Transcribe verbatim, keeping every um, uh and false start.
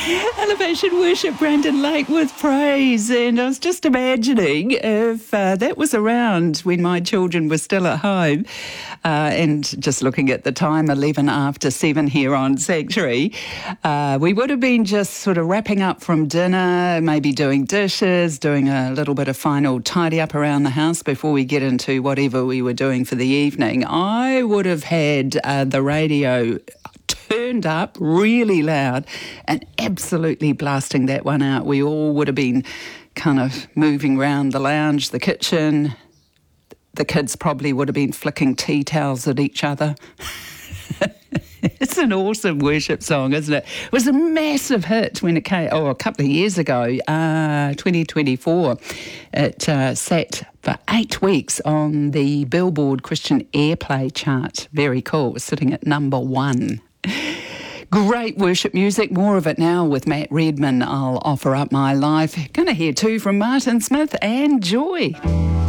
Elevation Worship, Brandon Lake with Praise. And I was just imagining if uh, that was around when my children were still at home uh, and just looking at the time, eleven after seven here on Sanctuary, uh, we would have been just sort of wrapping up from dinner, maybe doing dishes, doing a little bit of final tidy up around the house before we get into whatever we were doing for the evening. I would have had uh, the radio turned up really loud and absolutely blasting that one out. We all would have been kind of moving around the lounge, the kitchen. The kids probably would have been flicking tea towels at each other. It's an awesome worship song, isn't it? It was a massive hit when it came, oh, a couple of years ago, uh, twenty twenty-four. It uh, sat for eight weeks on the Billboard Christian Airplay chart. Very cool. It was sitting at number one. Great worship music, more of it now with Matt Redman. I'll offer up my life. Going to hear too from Martin Smith and Joy.